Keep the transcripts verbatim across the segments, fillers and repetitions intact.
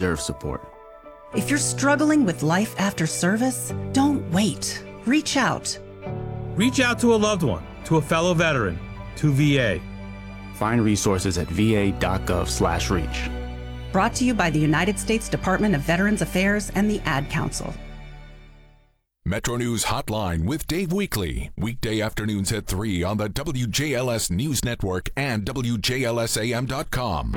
deserve support. If you're struggling with life after service, don't wait. Reach out. Reach out to a loved one, to a fellow veteran, to V A. Find resources at va.gov slash reach. Brought to you by the United States Department of Veterans Affairs and the Ad Council. Metro News Hotline with Dave Weekly. Weekday afternoons at three on the W J L S News Network and W J L S A M dot com.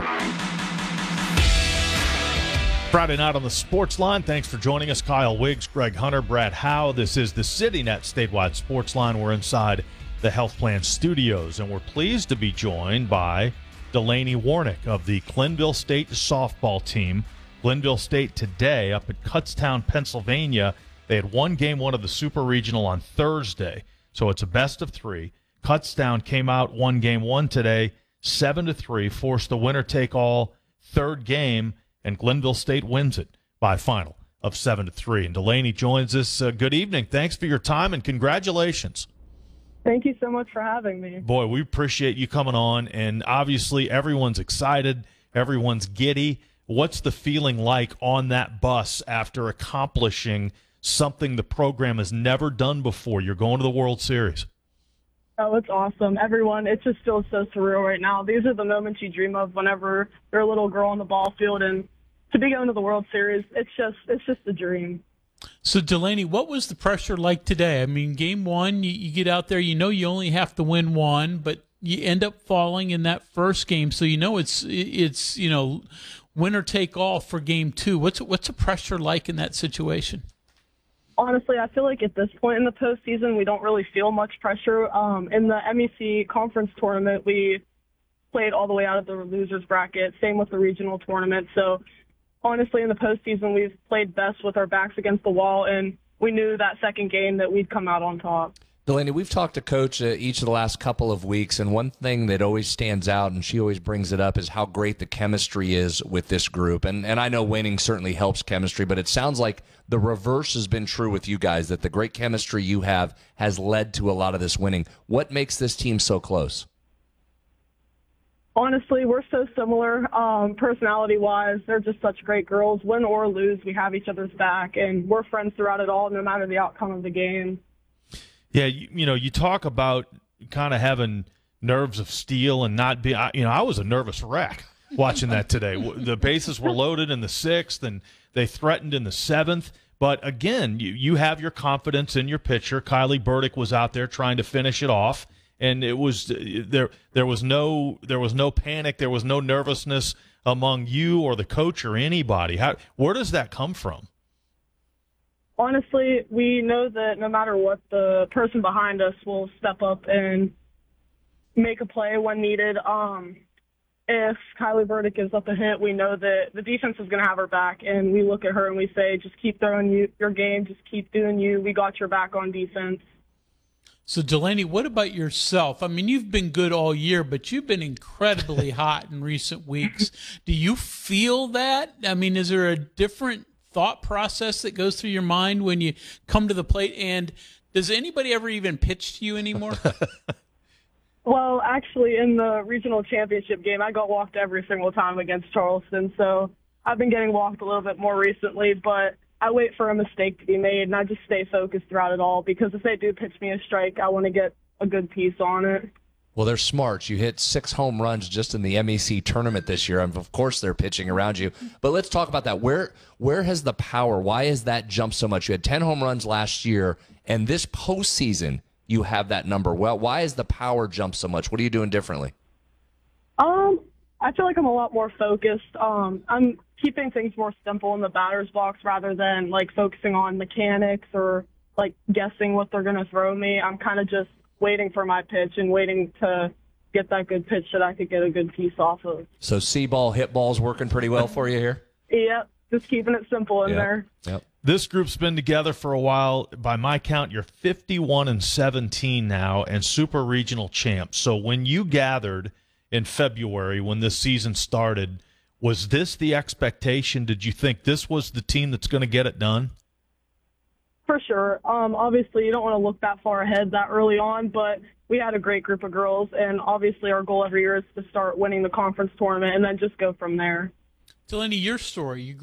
Friday night on the Sports Line. Thanks for joining us. Kyle Wiggs, Greg Hunter, Brad Howe. This is the CityNet Statewide Sports Line. We're inside the Health Plan Studios, and we're pleased to be joined by Delaney Warnick of the Glenville State softball team. Glenville State today up at Kutztown, Pennsylvania. They had won game one of the Super Regional on Thursday, so it's a best of three. Kutztown came out, won game one today, seven to three, forced the winner-take-all third game, and Glenville State wins it by a final of seven to three. And Delaney joins us. Uh, good evening. Thanks for your time, and congratulations. Thank you so much for having me. Boy, we appreciate you coming on, and obviously everyone's excited. Everyone's giddy. What's the feeling like on that bus after accomplishing something the program has never done before? You're going to the World Series. Oh, it's awesome. Everyone, it just feels so surreal right now. These are the moments you dream of whenever you're a little girl on the ball field, and to be going to the World Series, it's just it's just a dream. So, Delaney, what was the pressure like today? I mean, game one, you, you get out there, you know you only have to win one, but you end up falling in that first game, so you know it's it's you know winner take all for game two. What's what's the pressure like in that situation? Honestly, I feel like at this point in the postseason, we don't really feel much pressure. Um, in the M E C conference tournament, we played all the way out of the losers bracket. Same with the regional tournament. So, honestly, in the postseason, we've played best with our backs against the wall, and we knew that second game that we'd come out on top. Delaney, we've talked to Coach uh, each of the last couple of weeks, and one thing that always stands out, and she always brings it up, is how great the chemistry is with this group. And and I know winning certainly helps chemistry, but it sounds like the reverse has been true with you guys, that the great chemistry you have has led to a lot of this winning. What makes this team so close? Honestly, we're so similar um, personality-wise. They're just such great girls. Win or lose, we have each other's back, and we're friends throughout it all, no matter the outcome of the game. Yeah, you, you know, you talk about kind of having nerves of steel and not be, I, you know, I was a nervous wreck watching that today. The bases were loaded in the sixth, and they threatened in the seventh. But again, you, you have your confidence in your pitcher. Kylie Burdick was out there trying to finish it off, and it was there. There was no there was no panic. There was no nervousness among you or the coach or anybody. How where does that come from? Honestly, we know that no matter what, the person behind us will step up and make a play when needed. Um, if Kylie Burdick gives up a hit, we know that the defense is going to have her back, and we look at her and we say, just keep throwing you, your game, just keep doing you. We got your back on defense. So, Delaney, what about yourself? I mean, you've been good all year, but you've been incredibly hot in recent weeks. Do you feel that? I mean, is there a different thought process that goes through your mind when you come to the plate? And does anybody ever even pitch to you anymore? Well, actually, in the regional championship game, I got walked every single time against Charleston, so I've been getting walked a little bit more recently, but I wait for a mistake to be made, and I just stay focused throughout it all, because if they do pitch me a strike, I want to get a good piece on it. Well, they're smart. You hit six home runs just in the M E C tournament this year, and of course they're pitching around you. But let's talk about that. Where where has the power, why has that jumped so much? You had ten home runs last year, and this postseason you have that number. Well, why has the power jumped so much? What are you doing differently? Um, I feel like I'm a lot more focused. Um, I'm keeping things more simple in the batter's box rather than, like, focusing on mechanics or, like, guessing what they're going to throw me. I'm kind of just waiting for my pitch and waiting to get that good pitch that I could get a good piece off of. So C-ball, hit ball's working pretty well for you here? Yep, just keeping it simple in yep. there. Yep. This group's been together for a while. By my count, you're fifty-one and seventeen now and super regional champs. So when you gathered in February, when this season started, was this the expectation? Did you think this was the team that's going to get it done? For sure. Um, obviously, you don't want to look that far ahead that early on, but we had a great group of girls, and obviously our goal every year is to start winning the conference tournament and then just go from there. Delaney, your story. You